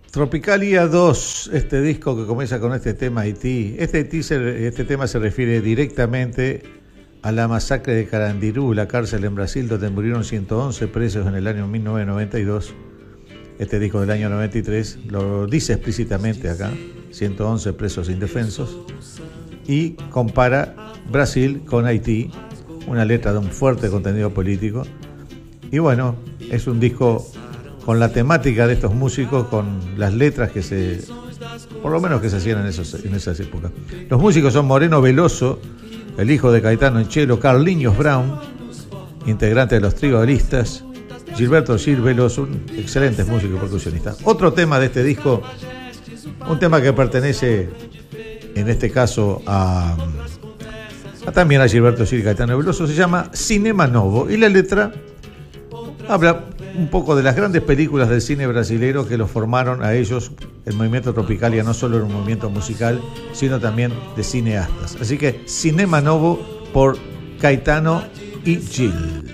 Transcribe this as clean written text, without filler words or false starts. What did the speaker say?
Tropicalia 2, este disco que comienza con este tema Haití. Este tema se refiere directamente a la masacre de Carandiru, la cárcel en Brasil donde murieron 111 presos en el año 1992. Este disco del año 93 lo dice explícitamente acá, 111 presos indefensos, y compara Brasil con Haití, una letra de un fuerte contenido político. Y bueno, es un disco con la temática de estos músicos, con las letras por lo menos que se hacían en esas épocas. Los músicos son Moreno Veloso, el hijo de Caetano Enchelo, Carlinhos Brown, integrante de los Tribalistas, Gilberto Gil Veloso, un excelente músico y percusionista. Otro tema de este disco, un tema que pertenece en este caso también a Gilberto Gil y Caetano Veloso, se llama Cinema Novo, y la letra habla un poco de las grandes películas del cine brasilero que los formaron a ellos. El movimiento Tropicalia no solo era un movimiento musical, sino también de cineastas. Así que Cinema Novo por Caetano y Gil.